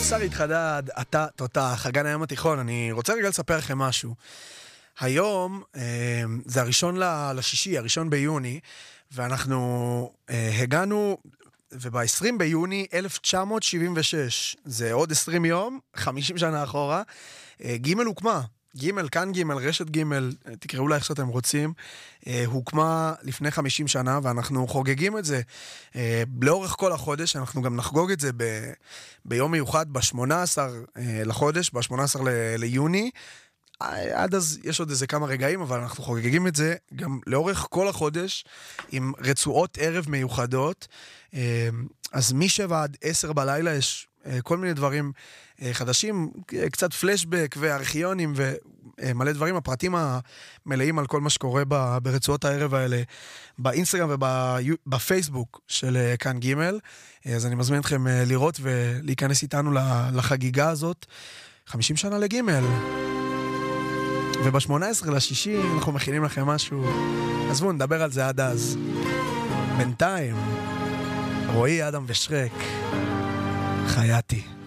שרית חדד, אתה תותח, הגן הים התיכון. אני רוצה רגע לספר לכם משהו. היום זה הראשון ביוני, ואנחנו הגענו, וב-20 ביוני 1976, זה עוד 20 יום, 50 שנה אחורה, ג' הוקמה. כאן ג', רשת ג', תקראו לה איך שאתם רוצים, הוקמה לפני 50 שנה, ואנחנו חוגגים את זה לאורך כל החודש. אנחנו גם נחגוג את זה ביום מיוחד ב-18 לחודש, ב-18 ליוני. עד אז יש עוד איזה כמה רגעים, אבל אנחנו חוגגים את זה גם לאורך כל החודש, עם רצועות ערב מיוחדות. אז מ-7 עד 10 בלילה יש כל מיני דברים חדשים, קצת פלשבק וארכיונים ומלא דברים, הפרטים המלאים על כל מה שקורה ברצועות הערב האלה, באינסטגרם ובפייסבוק של כאן ג'. אז אני מזמין אתכם לראות ולהיכנס איתנו לחגיגה הזאת, 50 שנה לג'. וב-18 לשישי אנחנו מכינים לכם משהו, עזבו, נדבר על זה עד אז. בינתיים, רועי, אדם ושרק, חייתי.